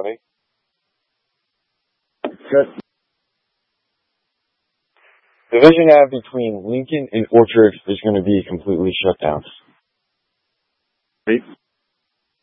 buddy? Good. Division Ave between Lincoln and Orchard is going to be completely shut down. Great.